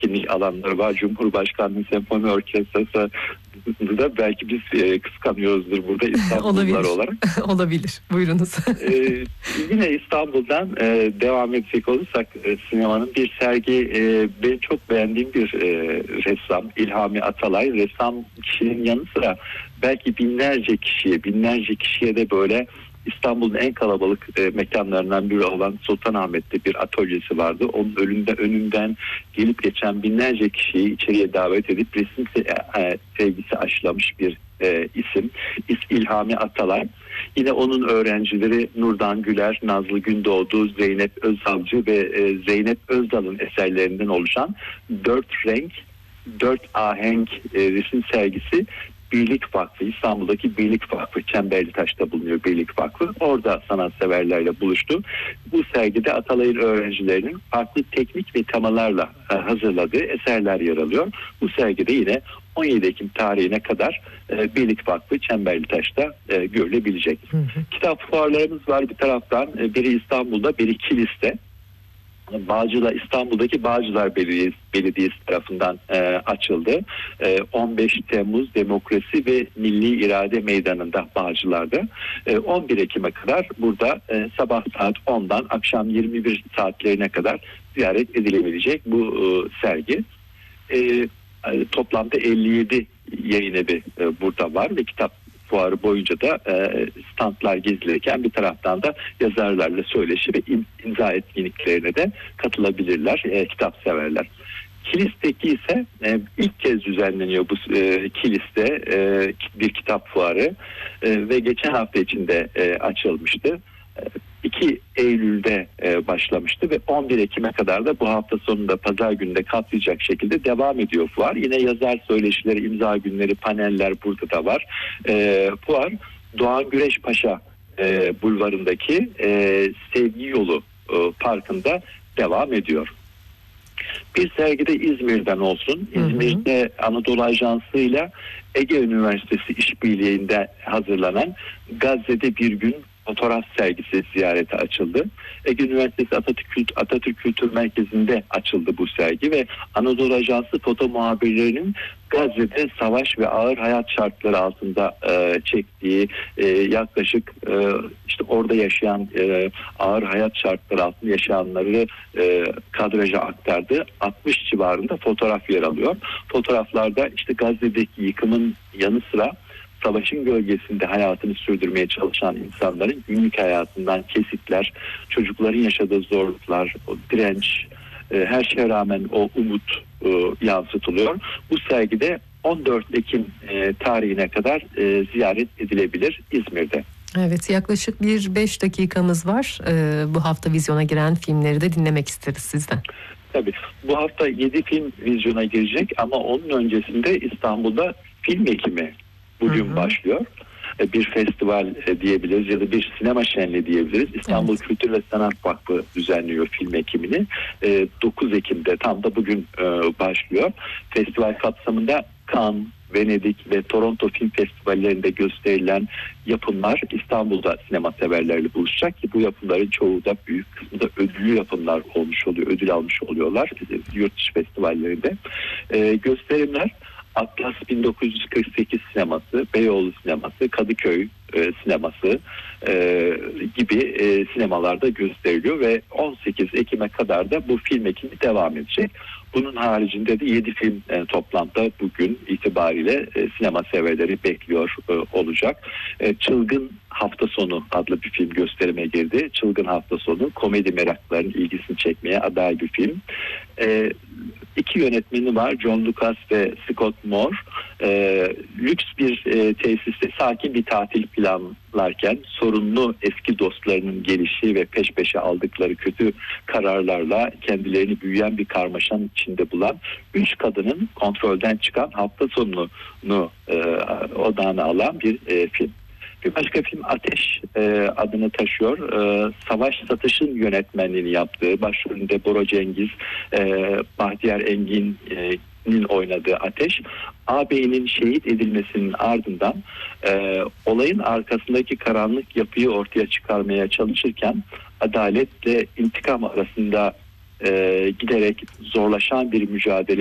etkinlik alanları var. Cumhurbaşkanlığı Senfoni Orkestrası da belki biz kıskanıyoruzdur burada İstanbullular olarak. Olabilir. Buyurunuz. Yine İstanbul'dan devam edecek olursak sinemanın bir sergi, ben çok beğendiğim bir ressam İlhami Atalay. Ressam kişinin yanı sıra belki binlerce kişiye de böyle İstanbul'un en kalabalık mekanlarından biri olan Sultanahmet'te bir atölyesi vardı. Onun önünden gelip geçen binlerce kişiyi içeriye davet edip resim sevgisi aşılamış bir isim. İlhami Atalay. Yine onun öğrencileri Nurdan Güler, Nazlı Gündoğdu, Zeynep Özavcı ve Zeynep Özdal'ın eserlerinden oluşan 4 renk, 4 ahenk resim sergisi Birlik Vakfı, İstanbul'daki Birlik Vakfı, Çemberlitaş'ta bulunuyor Birlik Vakfı. Orada sanatseverlerle buluştu. Bu sergide Atalay'ın öğrencilerinin farklı teknik ve temalarla hazırladığı eserler yer alıyor. Bu sergide yine 17 Ekim tarihine kadar Birlik Vakfı Çemberlitaş'ta görülebilecek. Kitap fuarlarımız var bir taraftan. Biri İstanbul'da, biri Kilis'te. İstanbul'daki Bağcılar Belediyesi tarafından açıldı. 15 Temmuz Demokrasi ve Milli İrade Meydanı'nda Bağcılar'da. 11 Ekim'e kadar burada sabah saat 10'dan akşam 21 saatlerine kadar ziyaret edilebilecek bu sergi. Toplamda 57 yayın evi burada var ve kitap fuarı boyunca da standlar gezilirken bir taraftan da yazarlarla söyleşi ve imza etkinliklerine de katılabilirler kitap severler. Kilis'teki ise ilk kez düzenleniyor bu Kilis'te bir kitap fuarı ve geçen hafta içinde açılmıştı. 2 Eylül'de başlamıştı ve 11 Ekim'e kadar da bu hafta sonunda pazar gününde kapsayacak şekilde devam ediyor fuar. Yine yazar söyleşileri, imza günleri, paneller burada da var. Fuar Doğan Güreşpaşa bulvarındaki Sevgi Yolu parkında devam ediyor. Bir sergide İzmir'den olsun. İzmir'de Anadolu Ajansı ile Ege Üniversitesi işbirliğinde hazırlanan Gazze'de Bir Gün fotoğraf sergisi ziyarete açıldı. Ege Üniversitesi Atatürk Kültür Merkezi'nde açıldı bu sergi ve Anadolu Ajansı foto muhabirlerinin Gazze'de savaş ve ağır hayat şartları altında çektiği yaklaşık işte orada yaşayan ağır hayat şartları altında yaşayanları kadraja aktardı. 60 civarında fotoğraf yer alıyor. Fotoğraflarda işte Gazze'deki yıkımın yanı sıra savaşın gölgesinde hayatını sürdürmeye çalışan insanların günlük hayatından kesitler, çocukların yaşadığı zorluklar, o direnç, her şeye rağmen o umut yansıtılıyor. Bu sergide 14 Ekim tarihine kadar ziyaret edilebilir İzmir'de. Evet, yaklaşık 5 dakikamız var. Bu hafta vizyona giren filmleri de dinlemek isteriz sizden. Tabii. Bu hafta 7 film vizyona girecek ama onun öncesinde İstanbul'da film ekimi bugün başlıyor. Bir festival diyebiliriz ya da bir sinema şenliği diyebiliriz. İstanbul Kültür ve Sanat Vakfı düzenliyor film ekimini. 9 Ekim'de tam da bugün başlıyor. Festival kapsamında Cannes, Venedik ve Toronto Film Festivallerinde gösterilen yapımlar İstanbul'da sinema severlerle buluşacak ki bu yapımların çoğu da büyük kısmı da ödüllü yapımlar olmuş oluyor, ödül almış oluyorlar yurt dışı festivallerinde. Gösterimler Atlas 1948 sineması, Beyoğlu sineması, Kadıköy sineması gibi sinemalarda gösteriliyor ve 18 Ekim'e kadar da bu film ekimi devam edecek. Bunun haricinde de 7 film toplamda bugün itibariyle sinema severleri bekliyor olacak. Çılgın Hafta Sonu adlı bir film gösterime girdi. Çılgın Hafta Sonu komedi meraklılarının ilgisini çekmeye aday bir film. 2 yönetmeni var, John Lucas ve Scott Moore. Lüks bir tesiste sakin bir tatil planlarken sorunlu eski dostlarının gelişi ve peş peşe aldıkları kötü kararlarla kendilerini büyüyen bir karmaşanın içinde bulan 3 kadının kontrolden çıkan hafta sonunu odağına alan bir film. Bir başka film Ateş adını taşıyor. Savaş Satış'ın yönetmenliğini yaptığı, başrolünde Bora Cengiz, Bahtiyar Engin'in oynadığı Ateş, ağabeyinin şehit edilmesinin ardından olayın arkasındaki karanlık yapıyı ortaya çıkarmaya çalışırken adaletle intikam arasında giderek zorlaşan bir mücadele